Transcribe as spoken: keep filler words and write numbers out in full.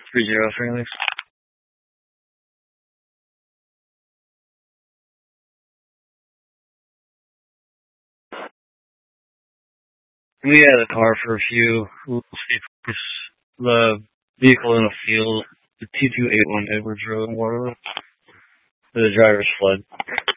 Three zero Phoenix. We had a car for a few. We'll see if it's the vehicle in a field. The T two eight one Edwards Road in Waterloo. The driver's fled.